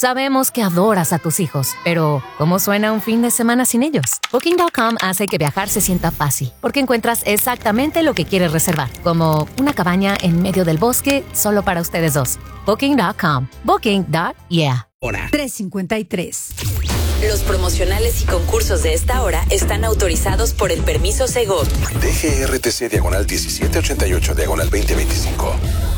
Sabemos que adoras a tus hijos, pero ¿cómo suena un fin de semana sin ellos? Booking.com hace que viajar se sienta fácil, porque encuentras exactamente lo que quieres reservar, como una cabaña en medio del bosque solo para ustedes dos. Booking.com. Booking.yeah. 3:53. Los promocionales y concursos de esta hora están autorizados por el permiso Segov. DGRTC /1788 /2025.